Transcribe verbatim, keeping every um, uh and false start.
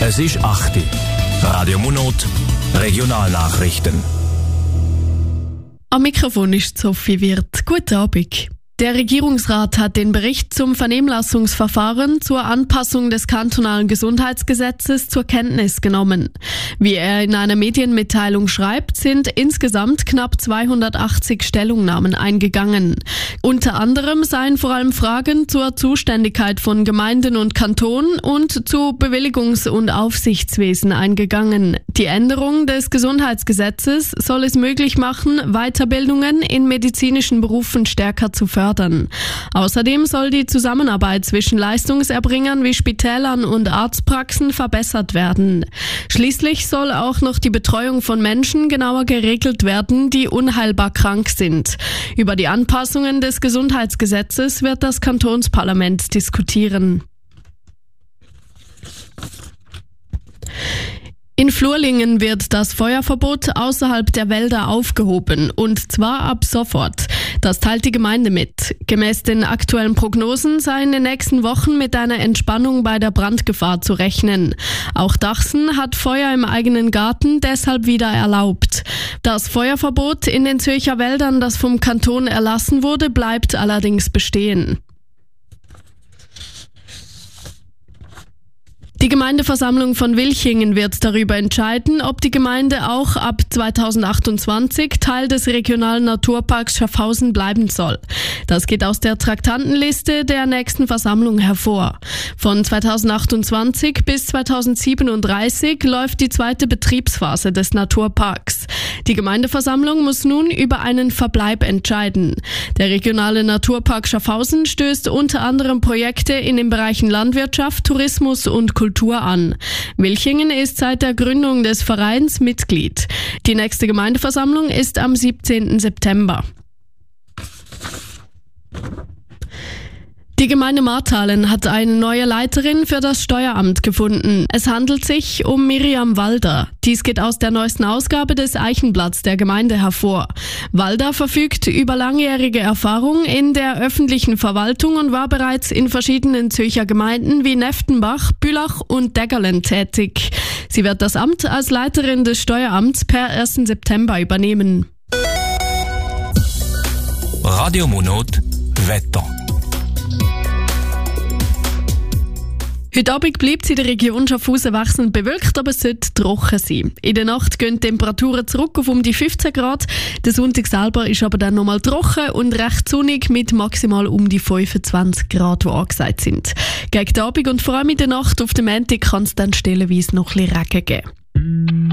Es ist acht Uhr. Radio Munot, Regionalnachrichten. Am Mikrofon ist Sophie Wirth. Guten Abend. Der Regierungsrat hat den Bericht zum Vernehmlassungsverfahren zur Anpassung des kantonalen Gesundheitsgesetzes zur Kenntnis genommen. Wie er in einer Medienmitteilung schreibt, sind insgesamt knapp zweihundertachtzig Stellungnahmen eingegangen. Unter anderem seien vor allem Fragen zur Zuständigkeit von Gemeinden und Kantonen und zu Bewilligungs- und Aufsichtswesen eingegangen. Die Änderung des Gesundheitsgesetzes soll es möglich machen, Weiterbildungen in medizinischen Berufen stärker zu fördern. Außerdem soll die Zusammenarbeit zwischen Leistungserbringern wie Spitälern und Arztpraxen verbessert werden. Schließlich soll auch noch die Betreuung von Menschen genauer geregelt werden, die unheilbar krank sind. Über die Anpassungen des Gesundheitsgesetzes wird das Kantonsparlament diskutieren. In Flurlingen wird das Feuerverbot außerhalb der Wälder aufgehoben, und zwar ab sofort. Das teilt die Gemeinde mit. Gemäß den aktuellen Prognosen sei in den nächsten Wochen mit einer Entspannung bei der Brandgefahr zu rechnen. Auch Dachsen hat Feuer im eigenen Garten deshalb wieder erlaubt. Das Feuerverbot in den Zürcher Wäldern, das vom Kanton erlassen wurde, bleibt allerdings bestehen. Die Gemeindeversammlung von Wilchingen wird darüber entscheiden, ob die Gemeinde auch ab zweitausendachtundzwanzig Teil des regionalen Naturparks Schaffhausen bleiben soll. Das geht aus der Traktandenliste der nächsten Versammlung hervor. Von zweitausendachtundzwanzig bis zweitausendsiebenunddreißig läuft die zweite Betriebsphase des Naturparks. Die Gemeindeversammlung muss nun über einen Verbleib entscheiden. Der regionale Naturpark Schaffhausen stößt unter anderem Projekte in den Bereichen Landwirtschaft, Tourismus und Kultur an. Wilchingen ist seit der Gründung des Vereins Mitglied. Die nächste Gemeindeversammlung ist am siebzehnten September. Die Gemeinde Marthalen hat eine neue Leiterin für das Steueramt gefunden. Es handelt sich um Miriam Walder. Dies geht aus der neuesten Ausgabe des Eichenblatts der Gemeinde hervor. Walder verfügt über langjährige Erfahrung in der öffentlichen Verwaltung und war bereits in verschiedenen Zürcher Gemeinden wie Neftenbach, Bülach und Deggerlen tätig. Sie wird das Amt als Leiterin des Steueramts per ersten September übernehmen. Radio Munot, Wetter. Heute Abend bleibt es in der Region Schaffhausen wechselnd bewölkt, aber es sollte trocken sein. In der Nacht gehen die Temperaturen zurück auf um die fünfzehn Grad. Der Sonntag selber ist aber dann nochmal trocken und recht sonnig mit maximal um die fünfundzwanzig Grad, die angesagt sind. Gegen den Abend und vor allem in der Nacht auf dem Montag kann es dann stellenweise noch ein bisschen Regen geben.